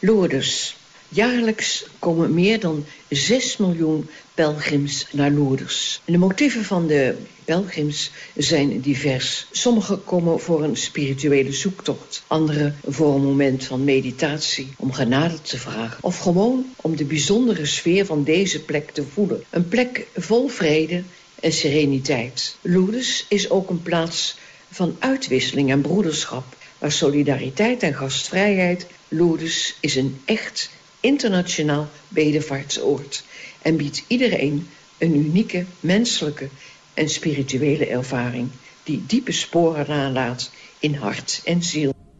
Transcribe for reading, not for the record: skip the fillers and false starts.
Lourdes. Jaarlijks komen meer dan 6 miljoen pelgrims naar Lourdes. En de motieven van de pelgrims zijn divers. Sommigen komen voor een spirituele zoektocht. Anderen voor een moment van meditatie, om genade te vragen. Of gewoon om de bijzondere sfeer van deze plek te voelen. Een plek vol vrede en sereniteit. Lourdes is ook een plaats van uitwisseling en broederschap, waar solidariteit en gastvrijheid. Lourdes is een echt internationaal bedevaartsoord en biedt iedereen een unieke menselijke en spirituele ervaring die diepe sporen nalaat in hart en ziel.